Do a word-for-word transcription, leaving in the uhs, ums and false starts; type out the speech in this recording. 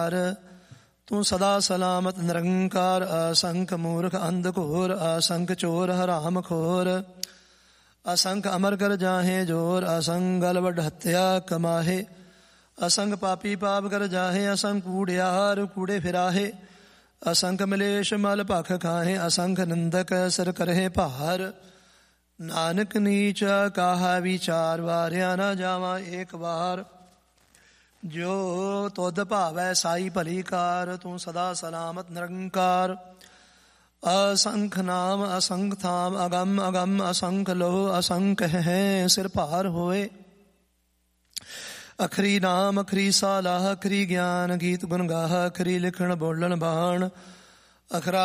ਤੂੰ ਸਦਾ ਸਲਾਮਤ ਨਿਰੰਕਾਰ। ਅਸੰਖ ਮੂਰਖ ਅੰਧ ਘੋਰ, ਅਸੰਖ ਚੋਰ ਹਰਾਮ ਖੋਰ। ਅਸੰਖ ਅਮਰ ਕਰ ਜਾਹੇ ਜੋਰ, ਅਸੰਖ ਗਲ ਵੱਡ ਹੱਤਿਆ ਕਮਾਹੇ। ਅਸੰਖ ਪਾਪੀ ਪਾਪ ਕਰ ਜਾਹੇ, ਅਸੰਖ ਕੂੜਿਆਰ ਕੂੜੇ ਫਿਰਾਹੇ। ਅਸੰਖ ਮਲੇਸ਼ ਮਲ ਭਖ ਖਾਹੇ, ਅਸੰਖ ਨਿੰਦਕ ਸਿਰ ਕਰਹਿ ਭਾਰ। ਨਾਨਕ ਨੀਚ ਕਾਹਾ ਵਿਚਾਰ, ਵਾਰਿਆ ਨਾ ਜਾਵਾਂ ਏਕ ਵਾਰ। ਜੋ ਤੁਧ ਭਾਵੈ ਸਾਈ ਭਲੀ ਕਾਰ, ਤੂੰ ਸਦਾ ਸਲਾਮਤ ਨਿਰੰਕਾਰ। ਅਸੰਖ ਨਾਮ ਅਸੰਖ ਥਾਮ, ਅਗੰਮ ਅਗੰਮ ਅਸੰਖ ਲੋਹ। ਅਸੰਖ ਹੈ ਸਿਰ ਭਾਰ ਹੋਏ। ਅਖਰੀ ਨਾਮ ਅਖਰੀ ਸਾਲਾਹ, ਅਖਰੀ ਗਿਆਨ ਗੀਤ ਗੁਣ ਗਾਹ। ਅਖਰੀ ਲਿਖਣ ਬੋਲਣ ਬਾਣ, ਅਖਰਾ